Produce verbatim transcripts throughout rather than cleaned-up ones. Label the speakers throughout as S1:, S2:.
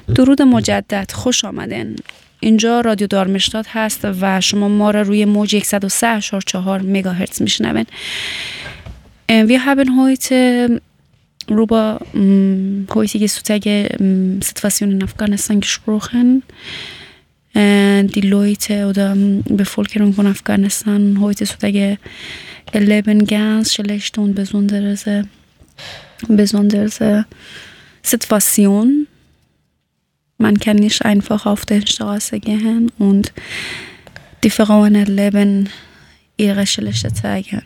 S1: درود مجدد، خوش آمدین. اینجا رادیو دارمشتاد هست و شما ما را روی موج صد و سه و چهار مگاهرتز میشنوین. Vi haben heute über ähm, heutige sozusagen ähm, Situation in Afghanistan gesprochen. Äh, die Leute oder ähm, Bevölkerung von Afghanistan heute sozusagen erleben ganz schlechte und besondere, besondere Situation. Man kann nicht einfach auf der Straße gehen und die Frauen erleben ihre schlechten Tage.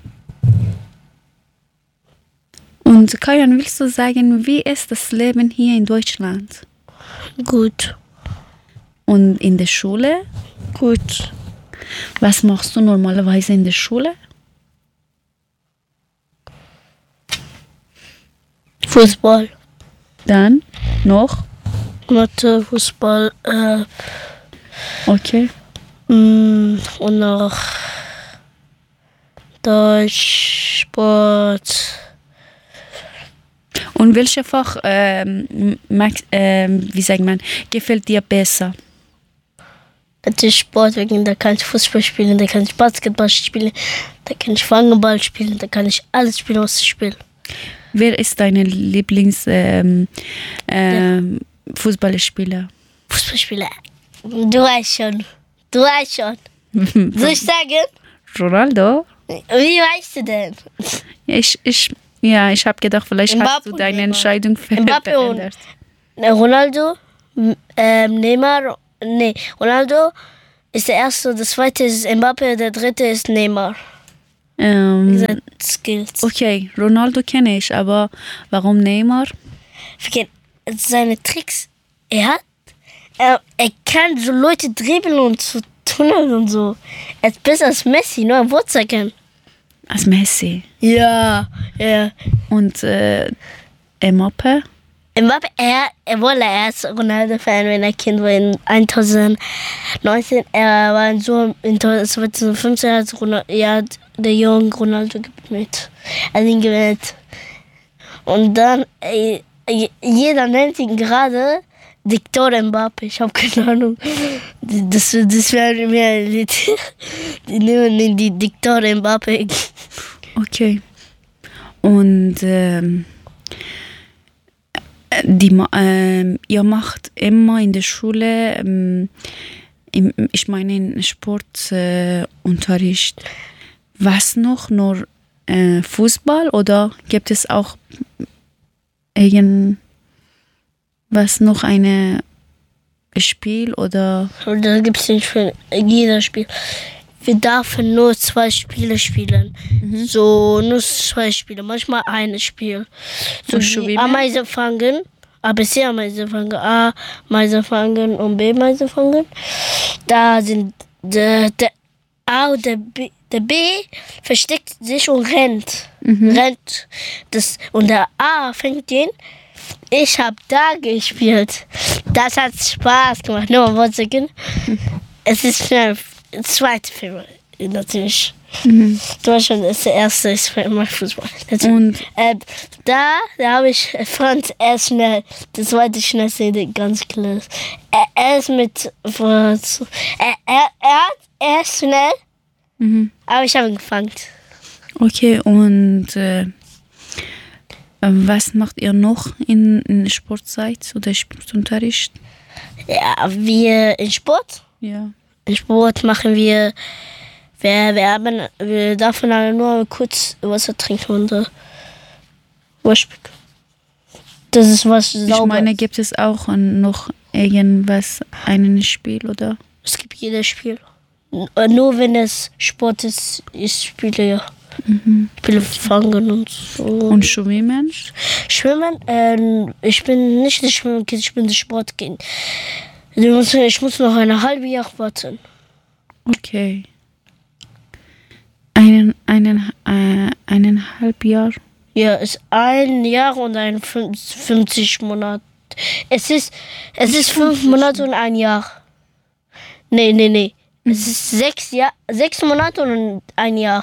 S1: Und Kajan, willst du sagen, wie ist das Leben hier in Deutschland?
S2: Gut.
S1: Und in der Schule?
S2: Gut.
S1: Was machst du normalerweise in der Schule?
S2: Fußball.
S1: Dann noch?
S2: Mathe, Fußball, äh,
S1: Okay.
S2: mh, und noch Deutsch, Sport.
S1: Und welches Fach, ähm, mag, ähm, wie sagt man, gefällt dir besser?
S2: Natürlich Sport, wegen da kann ich Fußball spielen, da kann ich Basketball spielen, da kann ich Fangeball spielen, da kann ich alles spielen, was ich will.
S1: Wer ist dein Lieblings ähm, ähm, Fußballspieler?
S2: Fußballspieler, du weißt schon, du weißt schon. Soll ich sagen?
S1: Ronaldo?
S2: Wie weißt du denn?
S1: Ich, ich, ja, ich habe gedacht, vielleicht
S2: Mbappé
S1: hast du deine
S2: Neymar.
S1: Entscheidung ver-
S2: Mbappé und-
S1: verändert.
S2: Ronaldo, m- ähm, Neymar, nee, Ronaldo ist der erste, das zweite ist Mbappé, der dritte ist Neymar.
S1: Ähm,
S2: Diese Skills.
S1: okay, Ronaldo kenne ich, aber warum Neymar?
S2: Vergeht seine Tricks. Er hat, er, er kann so Leute dribbeln und so tunneln und so. Er ist besser als Messi, nur am Wurzeln.
S1: Als Messi.
S2: Ja, ja.
S1: Und äh, Mbappé?
S2: Mbappé, er, er wollte erst Ronaldo-Fan, wenn er Kind war in zweitausendneunzehn. Er war in so in zweitausendfünfzehn hat Ronaldo, er hat der junge Ronaldo gewinnt. Er hat ihn gewinnt. Und dann, äh, jeder nennt ihn gerade Diktor Mbappé. Ich habe keine Ahnung. Das, das wäre mir Lied. Die nehmen ihn die Diktor Mbappé.
S1: Okay. Und ähm, die, ma- ähm, ihr macht immer in der Schule, ähm, im, ich meine in Sportunterricht, äh, Unterricht, was noch? Nur äh, Fußball oder gibt es auch irgendwas noch eine Spiel oder?
S2: Und da gibt es nicht für jeder Spiel. Wir dürfen nur zwei Spiele spielen.
S1: Mhm.
S2: So, nur zwei Spiele, manchmal ein Spiel. So
S1: Und
S2: wie
S1: Schwimmen?
S2: A-Meise fangen, A B C-Ameise fangen, A-Meise fangen und B-Meise fangen. Da sind der, der A und der B, der B versteckt sich und rennt.
S1: Mhm.
S2: Rennt. Das, und der A fängt den. Ich habe da gespielt. Das hat Spaß gemacht. Nur mal sagen. Es ist mein zweiter Film, natürlich.
S1: Mhm.
S2: Deutschland ist der erste, ist mein Fußball.
S1: Und
S2: Äh, da da habe ich Franz, er ist schnell. Der zweite schnellste, der ganz klar ist. Er, er ist mit Franz. Er, er, er, hat, er ist schnell,
S1: mhm.
S2: aber ich habe ihn gefangen.
S1: Okay, und äh, was macht ihr noch in, in Sportzeit oder Sportunterricht?
S2: Ja, wir in Sport.
S1: Ja.
S2: In Sport machen wir, wir, wir, haben, wir dürfen alle nur kurz Wasser trinken und äh, Waschbeck. Das ist was
S1: Ich
S2: sauber.
S1: meine, gibt es auch noch irgendwas, ein Spiel oder?
S2: Es gibt jedes Spiel. N- Nur wenn es Sport ist, ich spiele ja.
S1: Mhm.
S2: Ich spiele Fangen und so.
S1: Und Schwimmen?
S2: Schwimmen, ähm, ich bin nicht das Schwimmkind, ich bin das Sportkind. Ich muss, ich muss noch eine halbe Jahr warten.
S1: Okay. Einen, einen, äh, eineinhalb Jahr?
S2: Ja, es ist ein Jahr und ein fünf- fünfzig Monate. Es ist, es ist fünf Monate und ein Jahr. Nee, nee, nee. Es ist sechs, Jahr, sechs Monate und ein Jahr.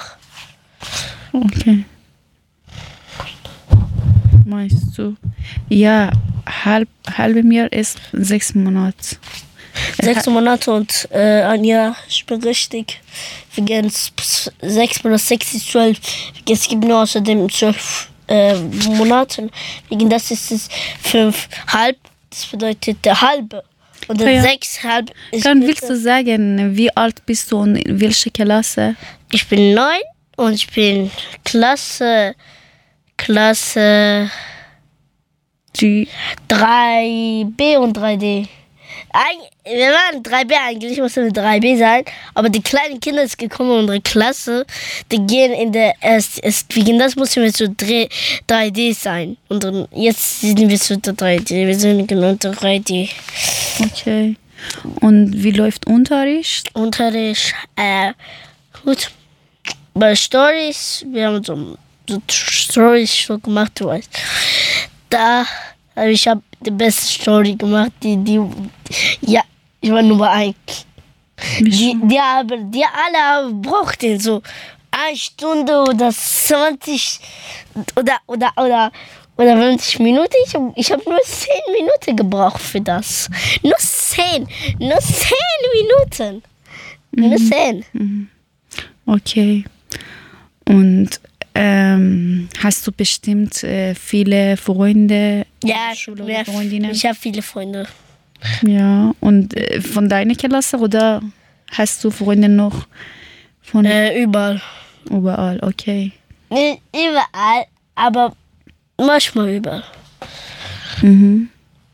S1: Okay. Meinst du? Ja, halb, halbem Jahr ist sechs Monate.
S2: Sechs Monate und äh, ein Jahr, ich bin richtig. Wir gehen sechs minus sechs ist zwölf. Es gibt nur außerdem zwölf äh, Monate. Wegen das ist es fünf halb. Das bedeutet der halbe. Und
S1: Ja, ja.
S2: sechs halb ist.
S1: Dann willst du sagen, wie alt bist du und in welcher Klasse?
S2: Ich bin neun und ich bin Klasse. Klasse
S1: Die,
S2: drei B und drei D. Eig- Wir waren drei B eigentlich, mussten wir drei B sein, aber die kleinen Kinder sind gekommen in unsere Klasse, die gehen in der erst, erst wegen das mussten wir zu drei D sein. Und dann, jetzt sind wir zu drei D, wir sind genau drei D.
S1: okay. Und wie läuft Unterricht?
S2: Unterricht, äh, gut. Bei Stories, wir haben so, so Stories schon gemacht, du weißt. Da, also ich habe die beste Story gemacht, die, die, ja, ich war Nummer eins. Die, die, haben, die alle brauchten so eine Stunde oder zwanzig oder, oder, oder, oder fünfzig Minuten. Ich habe ich hab nur zehn Minuten gebraucht für das. Nur zehn, nur zehn Minuten. Nur zehn.
S1: Mhm. Okay. Und ähm, hast du bestimmt äh, viele Freunde?
S2: Ja,
S1: Schule
S2: mehr,
S1: oder Freundinnen?
S2: ich habe viele Freunde.
S1: Ja, und äh, von deiner Klasse oder hast du Freunde noch von
S2: Äh, überall.
S1: überall? Okay.
S2: Nicht überall, aber manchmal überall.
S1: Mhm.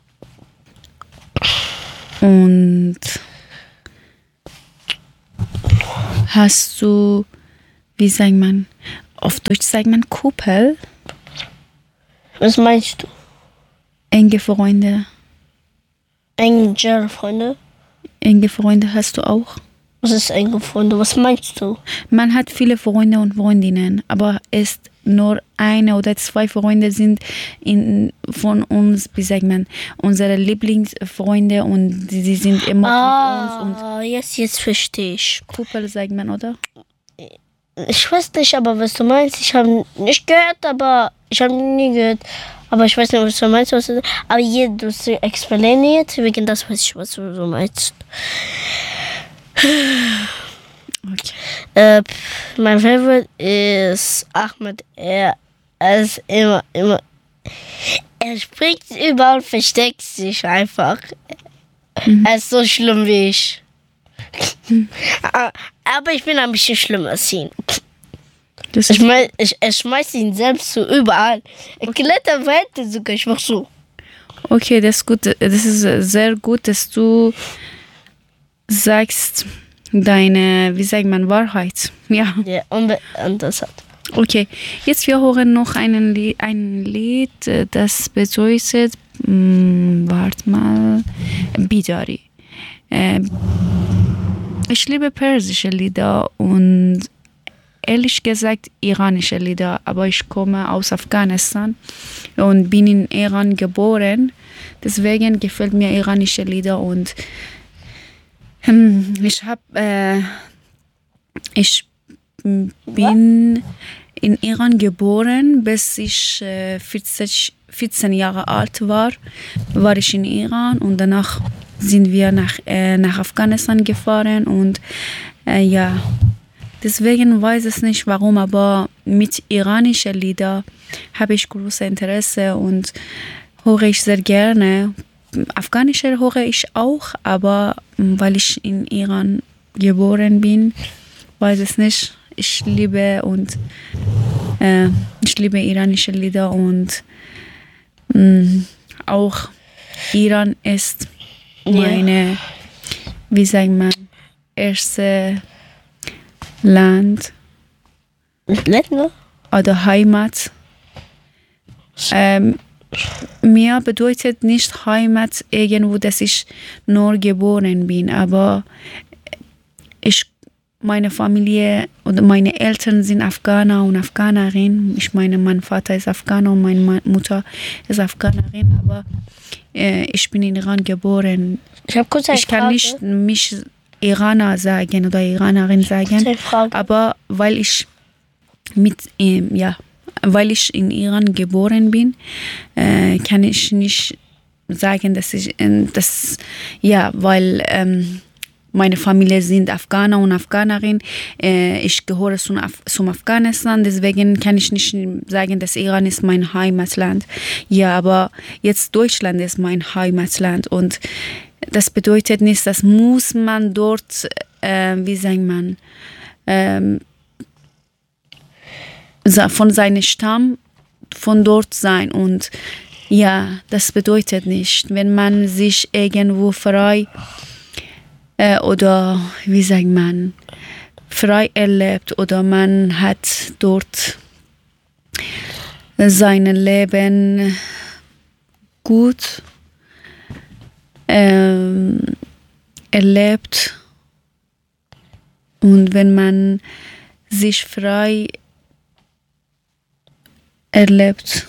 S1: Und hast du, wie sagt man, auf Deutsch sagt man Kuppel,
S2: Was meinst du?
S1: enge Freunde?
S2: Enge Freunde?
S1: Enge Freunde hast du auch?
S2: Was ist enge Freunde? Was meinst du?
S1: Man hat viele Freunde und Freundinnen, aber ist nur eine oder zwei Freunde sind in, von uns, wie sagt man, unsere Lieblingsfreunde und die, die sind immer mit uns und
S2: Ah, jetzt, jetzt verstehe ich.
S1: Kuppel sagt man, oder?
S2: Ich weiß nicht, aber was du meinst. Ich habe nicht gehört, aber ich habe nie gehört. Aber ich weiß nicht, was du meinst. Was du, aber hier, du hast explaniert, wegen das weiß ich, was du so meinst.
S1: Okay.
S2: Äh, mein Favorite ist Ahmed. Er ist immer, immer. Er springt überall und versteckt sich einfach. Mhm. Er ist so schlimm wie ich. Mhm. Aber ich bin ein bisschen schlimmer als ihn.
S1: Das
S2: Ich, mein, ich, ich schmeiß ihn selbst so überall. Er klettert weiter sogar. Ich mach so.
S1: Okay, das ist gut. Das ist sehr gut, dass du sagst deine, wie sagt man, Wahrheit. Ja.
S2: Ja, und, und das hat.
S1: Okay, jetzt wir hören noch einen Lied, ein Lied, das bedeutet, mh, warte mal, Bidari. Äh, ich liebe persische Lieder und ehrlich gesagt iranische Lieder, aber ich komme aus Afghanistan und bin in Iran geboren. Deswegen gefällt mir iranische Lieder und ähm, ich habe, äh, ich bin in Iran geboren, bis ich äh, vierzehn, vierzehn Jahre alt war, war ich in Iran und danach sind wir nach, äh, nach Afghanistan gefahren und äh, ja, deswegen weiß ich nicht warum, aber mit iranischen Liedern habe ich großes Interesse und höre ich sehr gerne. Afghanische höre ich auch, aber weil ich in Iran geboren bin, weiß ich nicht. Ich liebe und äh, ich liebe iranische Lieder und mh, auch Iran ist meine, ja. wie sagt man, erste Land
S2: Länder
S1: oder Heimat. Ähm, mir bedeutet nicht Heimat irgendwo, dass ich nur geboren bin, aber ich, meine Familie oder meine Eltern sind Afghaner und Afghanerin. Ich meine, mein Vater ist Afghaner und meine Mutter ist Afghanerin, aber äh, ich bin in Iran geboren.
S2: Ich habe kurz eine
S1: Ich kann
S2: Frage.
S1: nicht mich Iraner sagen oder Iranerin sagen, aber weil ich mit ähm, ja, weil ich in Iran geboren bin, äh, kann ich nicht sagen, dass ich, äh, das, ja, weil ähm, meine Familie sind Afghaner und Afghanerin. Äh, ich gehöre zum, Af- zum Afghanistan, deswegen kann ich nicht sagen, dass Iran ist mein Heimatland. Ja, aber jetzt Deutschland ist mein Heimatland und das bedeutet nicht, dass muss man dort, äh, wie sagt man, ähm, von seinem Stamm von dort sein. Und ja, das bedeutet nicht, wenn man sich irgendwo frei äh, oder wie sagt man, frei erlebt oder man hat dort sein Leben gut ähm, erlebt und wenn man sich frei erlebt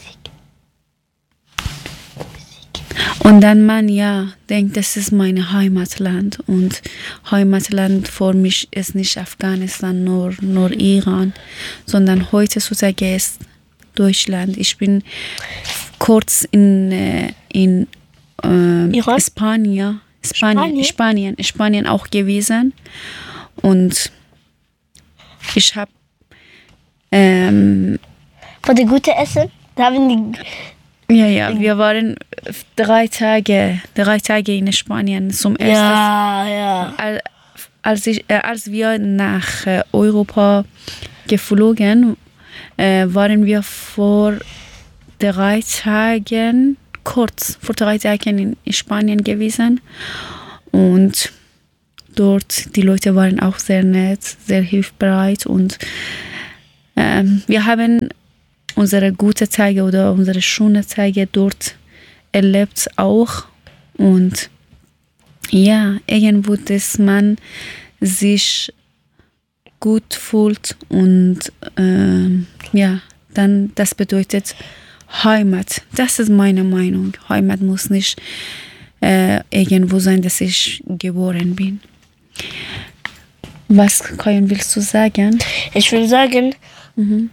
S1: und dann man ja denkt, das ist mein Heimatland und Heimatland für mich ist nicht Afghanistan, nur, nur Iran, sondern heutzutage ist Deutschland. Ich bin kurz in, äh, in äh, Spanien, Spanien, Spanien, Spanien auch gewesen und ich habe ähm,
S2: war die gute Essen? Da haben die
S1: ja, ja, wir waren drei Tage, drei Tage in Spanien zum ersten
S2: Ja, ja.
S1: Als, ich, äh, als wir nach äh, Europa geflogen, äh, waren wir vor drei Tagen, kurz vor drei Tagen in Spanien gewesen und dort die Leute waren auch sehr nett, sehr hilfsbereit und ähm, wir haben unsere guten Tage oder unsere schönen Tage dort erlebt auch und ja, irgendwo, dass man sich gut fühlt und ähm, ja, dann das bedeutet Heimat. Das ist meine Meinung. Heimat muss nicht äh, irgendwo sein, dass ich geboren bin. Was, Kajan, willst du sagen?
S2: Ich will sagen,
S1: Mhm.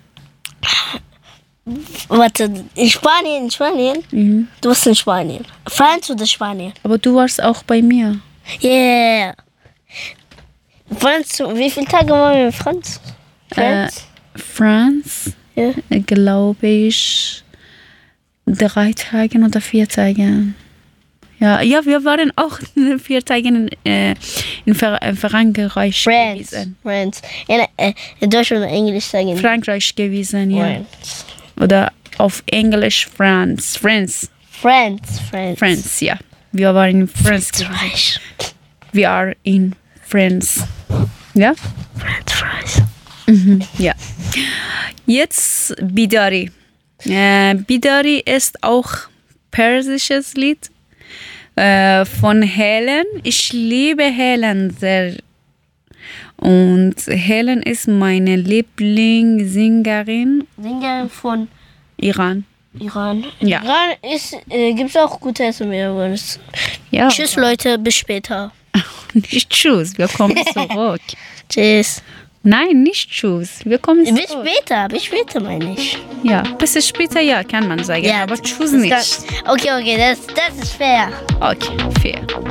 S2: warte, in Spanien, in Spanien?
S1: Mhm.
S2: Du warst in Spanien. Franz oder Spanien?
S1: Aber du warst auch bei mir.
S2: Yeah. Franz, wie viele Tage waren wir in Franz? Franz?
S1: Äh, France,
S2: Ja.
S1: äh, glaube ich, drei Tage oder vier Tage. Ja, ja, wir waren auch vier Tage in, äh, in Ver Frankreich
S2: Franz.
S1: gewesen.
S2: Franz. In, äh, in Deutsch oder Englisch sagen.
S1: Frankreich gewesen, ja.
S2: Franz.
S1: Oder auf Englisch France. France.
S2: Franz. Franz.
S1: France, ja. Wir waren in France gewesen.
S2: Frankreich.
S1: We are in France. Ja?
S2: Franz Fries.
S1: Mhm, ja. Jetzt Bidari. Äh, Bidari ist auch persisches Lied äh, von Helen. Ich liebe Helen sehr. Und Helen ist meine Lieblingssängerin.
S2: Sänger von
S1: Iran.
S2: Iran.
S1: Ja.
S2: Iran ist, äh, gibt es auch gute Essen mehr.
S1: Ja.
S2: Tschüss Leute, bis später.
S1: Nicht tschüss, wir kommen zurück.
S2: Tschüss.
S1: Nein, nicht tschüss, wir kommen
S2: Bis
S1: zurück.
S2: später, bis später meine ich.
S1: Ja, bis später, ja, kann man sagen, aber tschüss
S2: das
S1: nicht.
S2: kann- Okay, okay, das, das ist fair.
S1: Okay, fair.